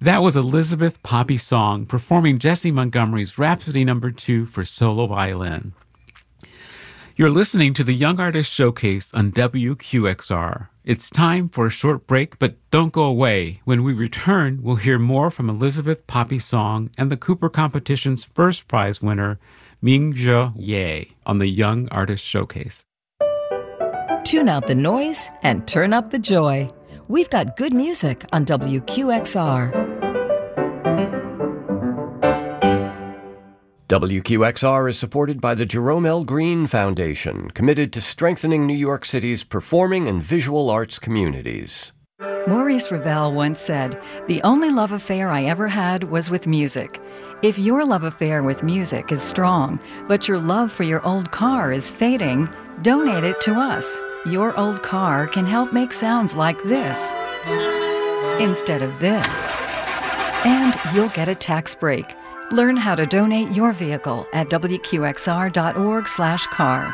That was Elizabeth Poppy Song performing Jessie Montgomery's Rhapsody No. 2 for solo violin. You're listening to the Young Artist Showcase on WQXR. It's time for a short break, but don't go away. When we return, we'll hear more from Elizabeth Poppy Song and the Cooper Competition's first prize winner, Ming-Je Ye, on the Young Artist Showcase. Tune out the noise and turn up the joy. We've got good music on WQXR. WQXR is supported by the Jerome L. Green Foundation, committed to strengthening New York City's performing and visual arts communities. Maurice Ravel once said, "The only love affair I ever had was with music." If your love affair with music is strong, but your love for your old car is fading, donate it to us. Your old car can help make sounds like this instead of this. And you'll get a tax break. Learn how to donate your vehicle at wqxr.org/car.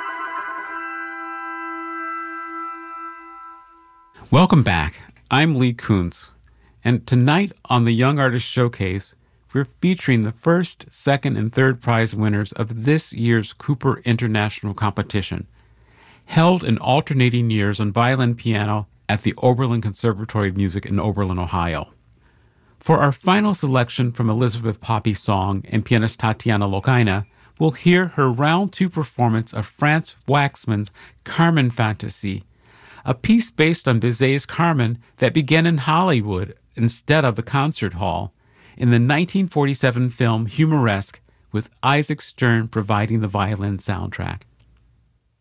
Welcome back. I'm Lee Kuntz, and tonight on the Young Artist Showcase, we're featuring the first, second, and third prize winners of this year's Cooper International Competition, held in alternating years on violin piano at the Oberlin Conservatory of Music in Oberlin, Ohio. For our final selection from Elizabeth Poppy Song and pianist Tatiana Lokaina, we'll hear her round 2 performance of Franz Waxman's Carmen Fantasy, a piece based on Bizet's Carmen that began in Hollywood instead of the concert hall, in the 1947 film Humoresque, with Isaac Stern providing the violin soundtrack.